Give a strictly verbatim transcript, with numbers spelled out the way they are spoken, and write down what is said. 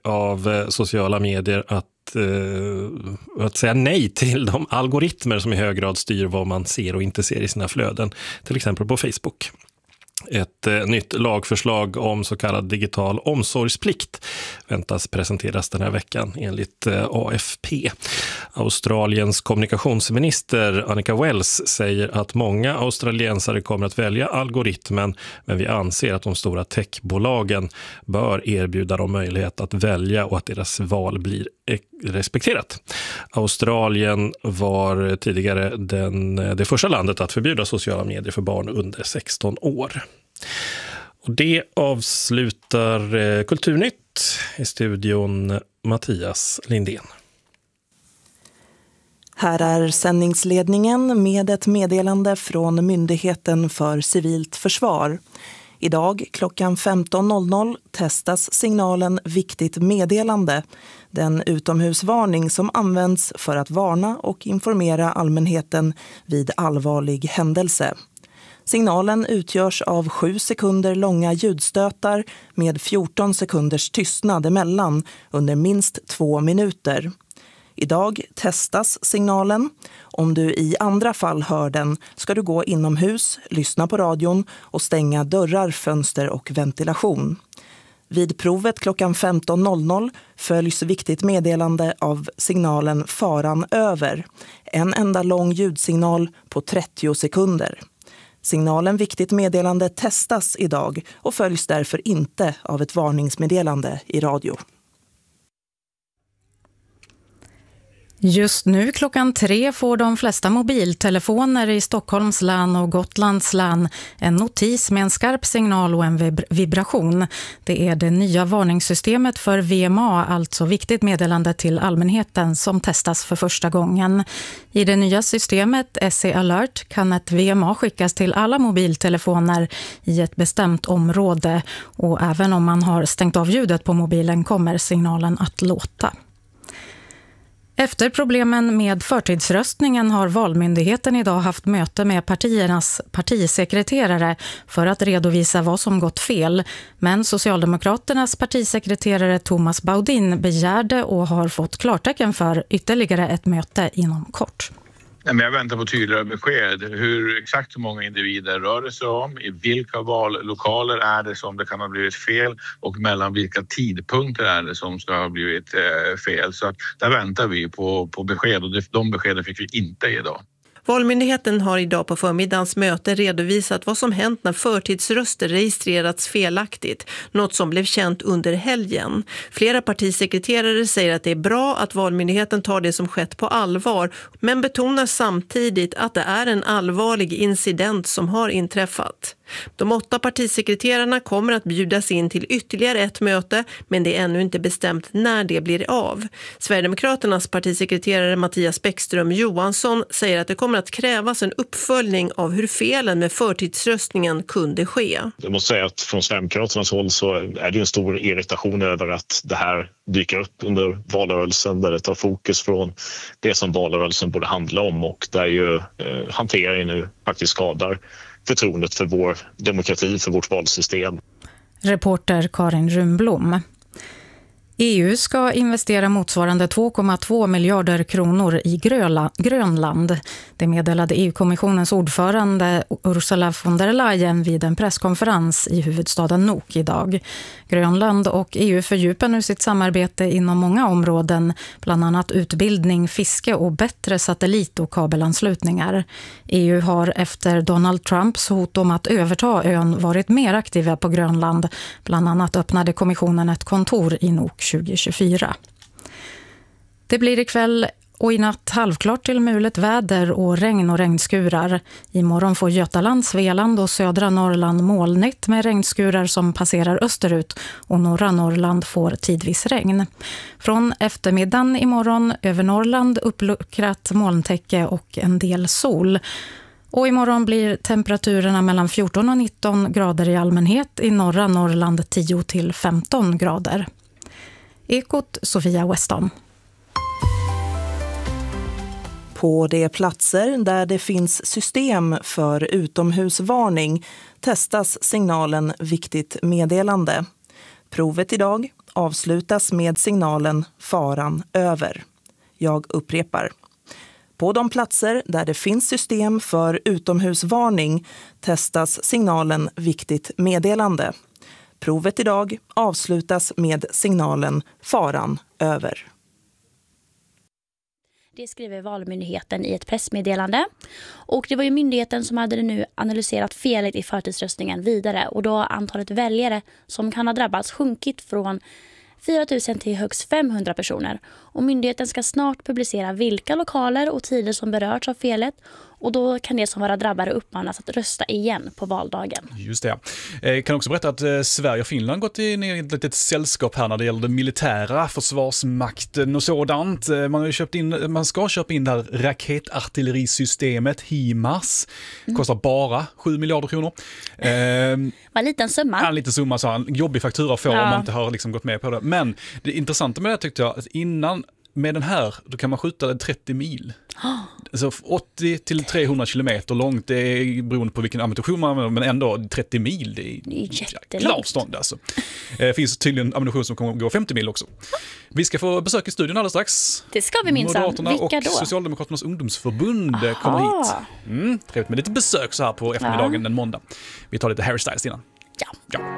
av sociala medier att, eh, att säga nej till de algoritmer som i hög grad styr vad man ser och inte ser i sina flöden, till exempel på Facebook. Ett eh, nytt lagförslag om så kallad digital omsorgsplikt väntas presenteras den här veckan enligt eh, A F P. Australiens kommunikationsminister Annika Wells säger att många australiensare kommer att välja algoritmen, men vi anser att de stora techbolagen bör erbjuda dem möjlighet att välja och att deras val blir respekterat. Australien var tidigare den, det första landet att förbjuda sociala medier för barn under sexton år. Och det avslutar eh, Kulturnytt. I studion Mattias Lindén. Här är sändningsledningen med ett meddelande från Myndigheten för civilt försvar. Idag klockan femton noll noll testas signalen Viktigt meddelande, den utomhusvarning som används för att varna och informera allmänheten vid allvarlig händelse. Signalen utgörs av sju sekunder långa ljudstötar med fjorton sekunders tystnad emellan under minst två minuter. Idag testas signalen. Om du i andra fall hör den ska du gå inomhus, lyssna på radion och stänga dörrar, fönster och ventilation. Vid provet klockan femton noll noll följs Viktigt meddelande av signalen Faran över. En enda lång ljudsignal på trettio sekunder. Signalen Viktigt meddelande testas idag och följs därför inte av ett varningsmeddelande i radio. Just nu klockan tre får de flesta mobiltelefoner i Stockholms län och Gotlands län en notis med en skarp signal och en vib- vibration. Det är det nya varningssystemet för V M A, alltså Viktigt meddelande till allmänheten, som testas för första gången. I det nya systemet S E Alert kan ett V M A skickas till alla mobiltelefoner i ett bestämt område, och även om man har stängt av ljudet på mobilen kommer signalen att låta. Efter problemen med förtidsröstningen har Valmyndigheten idag haft möte med partiernas partisekreterare för att redovisa vad som gått fel. Men Socialdemokraternas partisekreterare Thomas Baudin begärde och har fått klartecken för ytterligare ett möte inom kort. Jag väntar på tydligare besked. Hur exakt hur många individer rör det sig om? I vilka vallokaler är det som det kan ha blivit fel? Och mellan vilka tidpunkter är det som ska ha blivit fel? Så att där väntar vi på, på besked, och de beskeden fick vi inte idag. Valmyndigheten har idag på förmiddagens möte redovisat vad som hänt när förtidsröster registrerats felaktigt, något som blev känt under helgen. Flera partisekreterare säger att det är bra att Valmyndigheten tar det som skett på allvar, men betonar samtidigt att det är en allvarlig incident som har inträffat. De åtta partisekreterarna kommer att bjudas in till ytterligare ett möte, men det är ännu inte bestämt när det blir av. Sverigedemokraternas partisekreterare Mattias Bäckström Johansson säger att det kommer att krävas en uppföljning av hur felen med förtidsröstningen kunde ske. Jag måste säga att från Sverigedemokraternas håll så är det en stor irritation över att det här dyker upp under valrörelsen, där det tar fokus från det som valrörelsen borde handla om, och där ju eh, hanteringen nu faktiskt skadar förtroendet för vår demokrati, för vårt valsystem. Reporter Karin Rumblom. E U ska investera motsvarande två komma två miljarder kronor i Grönland. Det meddelade E U-kommissionens ordförande Ursula von der Leyen vid en presskonferens i huvudstaden Nuuk idag. Grönland och E U fördjupar nu sitt samarbete inom många områden, bland annat utbildning, fiske och bättre satellit- och kabelanslutningar. E U har efter Donald Trumps hot om att överta ön varit mer aktiva på Grönland. Bland annat öppnade kommissionen ett kontor i Nuuk tjugo tjugofyra. Det blir ikväll och i natt halvklart till mulet väder och regn och regnskurar. Imorgon får Götaland, Svealand och södra Norrland molnigt med regnskurar som passerar österut, och norra Norrland får tidvis regn. Från eftermiddagen imorgon över Norrland uppluckrat molntäcke och en del sol. Och imorgon blir temperaturerna mellan fjorton och nitton grader i allmänhet, i norra Norrland tio till femton grader. Ekot Sofia Weston. På de platser där det finns system för utomhusvarning testas signalen Viktigt meddelande. Provet idag avslutas med signalen faran över. Jag upprepar. På de platser där det finns system för utomhusvarning testas signalen viktigt meddelande. Provet idag avslutas med signalen faran över. Det skriver Valmyndigheten i ett pressmeddelande. Och det var ju myndigheten som hade nu analyserat felet i förtidsröstningen vidare. Och då har antalet väljare som kan ha drabbats sjunkit från fyra tusen till högst femhundra personer. Och myndigheten ska snart publicera vilka lokaler och tider som berörts av felet. Och då kan det som vara drabbade uppmanas att rösta igen på valdagen. Just det. Jag kan också berätta att eh, Sverige och Finland gått in i ett litet sällskap här när det gäller den militära försvarsmakten och sådant. Man har ju köpt in, man ska köpa in det här raketartillerisystemet HIMARS. Kostar bara sju miljarder kronor. Eh, Vad liten summa. En liten summa, så en jobbig faktura får ja. om man inte har liksom gått med på det. Men det intressanta med det tyckte jag att innan med den här, då kan man skjuta trettio mil. Oh. Alltså åttio till trehundra kilometer långt, det är beroende på vilken ammunition man använder, men ändå trettio mil, det är, det är jättelångt. Avstånd alltså. Det finns tydligen ammunition som kommer gå femtio mil också. Vi ska få besök i studion alldeles strax. Det ska vi minsann. Moderaterna Vilka och då? Socialdemokraternas ungdomsförbund Aha. kommer hit. Mm, trevligt med lite besök så här på eftermiddagen ja. en måndag. Vi tar lite Harry Styles innan. Ja. ja.